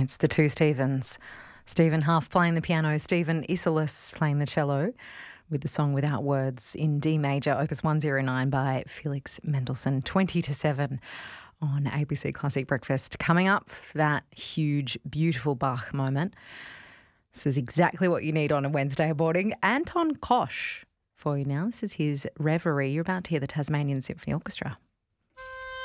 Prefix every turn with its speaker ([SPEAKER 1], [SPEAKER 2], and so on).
[SPEAKER 1] It's the two Stephens. Stephen Huff playing the piano, Stephen Isserlis playing the cello with the song Without Words in D major, opus 109 by Felix Mendelssohn, 20 to 7 on ABC Classic Breakfast. Coming up, that huge, beautiful Bach moment. This is exactly what you need on a Wednesday morning. Anton Kosh for you now. This is his Reverie. You're about to hear the Tasmanian Symphony Orchestra.